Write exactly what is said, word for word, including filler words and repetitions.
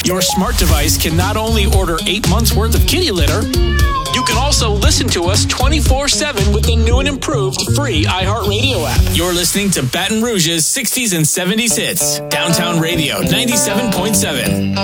Your smart device can not only order eight months worth of kitty litter, you can also listen to us twenty-four seven with the new and improved free iHeartRadio app. You're listening to Baton Rouge's sixties and seventies hits. Downtown Radio ninety-seven point seven.